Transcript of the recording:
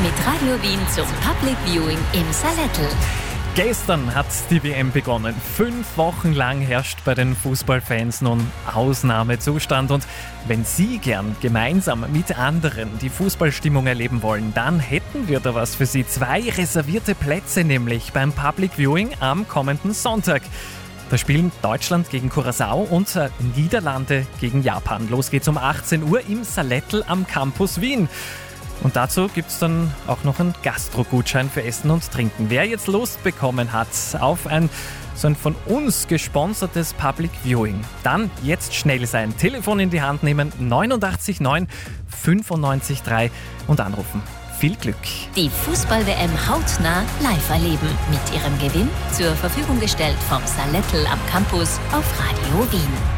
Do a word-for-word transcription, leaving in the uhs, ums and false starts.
mit Radio Wien zum Public Viewing im Salettl. Gestern hat die W M begonnen. Fünf Wochen lang herrscht bei den Fußballfans nun Ausnahmezustand. Und wenn Sie gern gemeinsam mit anderen die Fußballstimmung erleben wollen, dann hätten wir da was für Sie. Zwei reservierte Plätze nämlich beim Public Viewing am kommenden Sonntag. Da spielen Deutschland gegen Curaçao und äh, Niederlande gegen Japan. Los geht's um achtzehn Uhr im Salettl am Campus Wien. Und dazu gibt es dann auch noch einen Gastro-Gutschein für Essen und Trinken. Wer jetzt Lust bekommen hat auf ein so ein von uns gesponsertes Public Viewing, dann jetzt schnell sein Telefon in die Hand nehmen, neunundachtzig neun fünfundneunzig drei und anrufen. Viel Glück! Die Fußball-W M hautnah live erleben. Mit ihrem Gewinn zur Verfügung gestellt vom Salettl am Campus auf Radio Wien.